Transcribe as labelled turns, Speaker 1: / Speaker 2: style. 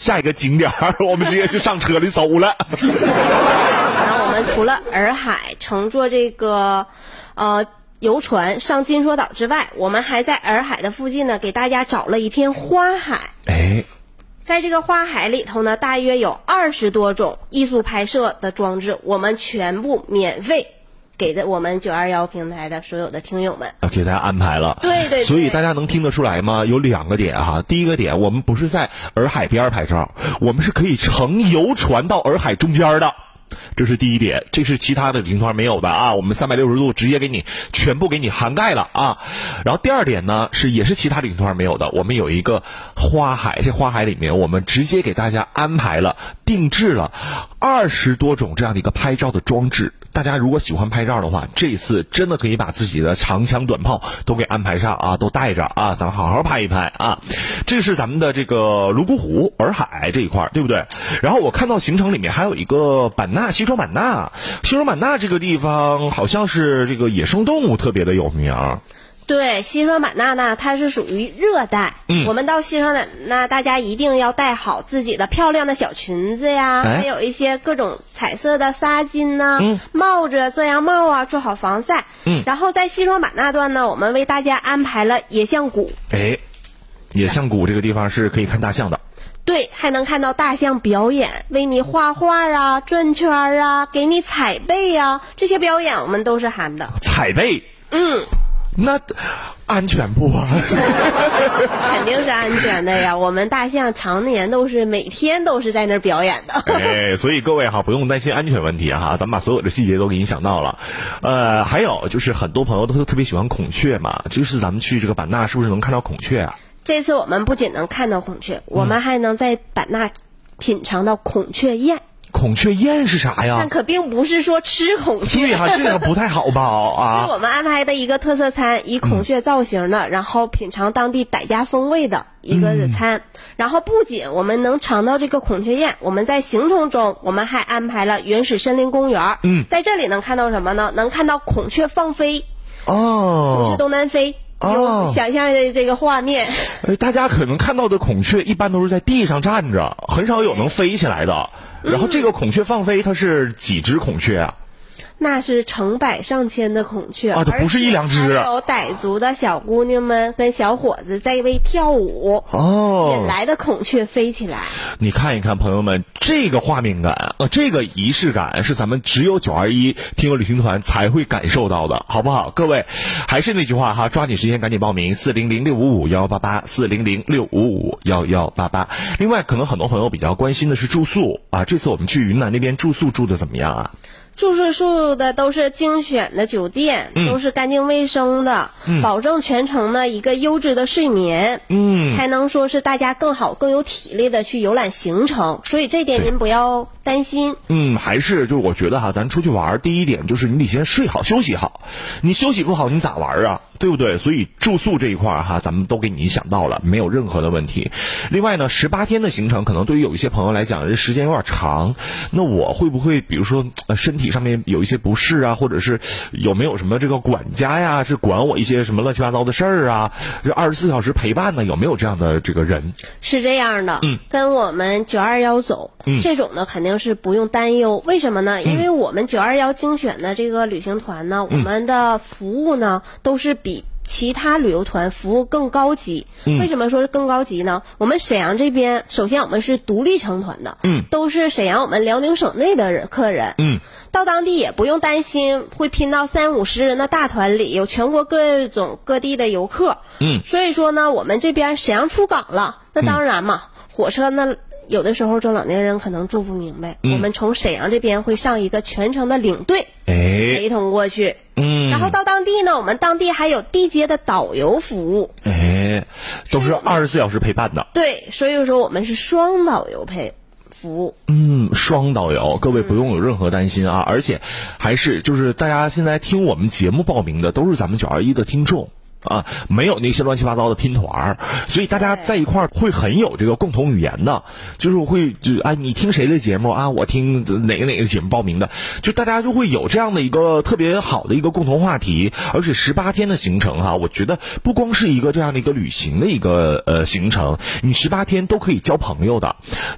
Speaker 1: 下一个景点我们直接就上车里走了。
Speaker 2: 然后我们除了洱海乘坐这个游船上金锁岛之外，我们还在洱海的附近呢给大家找了一片花海。在这个花海里头呢，大约有20多种艺术拍摄的装置，我们全部免费给的我们921平台的所有的听友们
Speaker 1: 给大家安排了。
Speaker 2: 对，
Speaker 1: 所以大家能听得出来吗？有2个点哈。第一个点，我们不是在洱海边拍照，我们是可以乘游船到洱海中间的，这是第一点，这是其他的旅行团没有的啊，我们360度直接给你全部给你涵盖了啊。然后第二点呢，也是其他旅行团没有的，我们有一个花海，这花海里面我们直接给大家安排了定制了20多种这样的一个拍照的装置。大家如果喜欢拍照的话，这次真的可以把自己的长枪短炮都给安排上啊，都带着啊，咱们好好拍一拍啊。这是咱们的这个泸沽湖洱海这一块，对不对？然后我看到行程里面还有一个西双版纳这个地方好像是这个野生动物特别的有名。
Speaker 2: 对，西双版纳呢，它是属于热带。我们到西双版纳，大家一定要带好自己的漂亮的小裙子呀，还有一些各种彩色的纱巾呐，帽子、遮阳帽啊，做好防晒。然后在西双版纳段呢，我们为大家安排了野象谷。
Speaker 1: 野象谷这个地方是可以看大象的。
Speaker 2: 对，还能看到大象表演，为你画画啊、转圈啊、给你踩背啊，这些表演我们都是含的。
Speaker 1: 踩背？那安全不啊？
Speaker 2: 肯定是安全的呀，我们大象常年每天都是在那儿表演的。
Speaker 1: 所以各位哈，不用担心安全问题哈，咱们把所有的细节都给你想到了。还有就是很多朋友都特别喜欢孔雀嘛，就是咱们去这个版纳是不是能看到孔雀啊？
Speaker 2: 这次我们不仅能看到孔雀，我们还能在版纳品尝到孔雀宴。
Speaker 1: 孔雀宴是啥呀？
Speaker 2: 但可并不是说吃孔雀。
Speaker 1: 对呀，这个不太好吧？啊，
Speaker 2: 是我们安排的一个特色餐，以孔雀造型的，然后品尝当地傣家风味的一个餐。然后不仅我们能尝到这个孔雀宴，我们在行程中我们还安排了原始森林公园。在这里能看到什么呢？能看到孔雀放飞。孔雀东南飞。有想象这个画面。
Speaker 1: 大家可能看到的孔雀一般都是在地上站着，很少有能飞起来的。然后这个孔雀放飞，它是几只孔雀啊？
Speaker 2: 那是成百上千的孔雀
Speaker 1: 啊，它不是1-2只。
Speaker 2: 还有傣族的小姑娘们跟小伙子在为跳舞，引来的孔雀飞起来。
Speaker 1: 你看一看，朋友们，这个画面感这个仪式感是咱们只有921听友旅行团才会感受到的，好不好？各位，还是那句话哈，抓紧时间赶紧报名400-655-1188，400-655-1188。另外，可能很多朋友比较关心的是住宿啊，这次我们去云南那边住宿住的怎么样啊？
Speaker 2: 住宿的都是精选的酒店，都是干净卫生的，保证全程的一个优质的睡眠，才能说是大家更好更有体力的去游览行程，所以这点您不要担心。
Speaker 1: 还是就是我觉得哈，咱出去玩第一点就是你得先睡好休息好，你休息不好你咋玩啊？对不对？所以住宿这一块哈，咱们都给你想到了，没有任何的问题。另外呢，18天的行程可能对于有一些朋友来讲，这时间有点长，那我会不会比如说身体上面有一些不适啊，或者是有没有什么这个管家呀，是管我一些什么乱七八糟的事儿啊？这24小时陪伴呢，有没有这样的这个人？
Speaker 2: 是这样的，跟我们921走，这种呢肯定是不用担忧。为什么呢？因为我们921精选的这个旅行团呢，我们的服务呢都是比其他旅游团服务更高级。为什么说是更高级呢？我们沈阳这边，首先我们是独立成团的，都是沈阳我们辽宁省内的客人，到当地也不用担心会拼到30-50人的大团里，有全国各种各地的游客，所以说呢，我们这边沈阳出港了，那当然嘛，火车呢有的时候中老年人可能住不明白，我们从沈阳这边会上一个全程的领队陪同过去，然后到当地呢，我们当地还有地接的导游服务，
Speaker 1: 都是24小时陪伴的。
Speaker 2: 对，所以说我们是双导游服务。
Speaker 1: 双导游，各位不用有任何担心啊！而且还是就是大家现在听我们节目报名的都是咱们921的听众。没有那些乱七八糟的拼团，所以大家在一块儿会很有这个共同语言的，就是会你听谁的节目啊，我听哪个节目报名的，就大家就会有这样的一个特别好的一个共同话题。而且18天的行程哈，我觉得不光是一个这样的一个旅行的一个行程，你18天都可以交朋友的。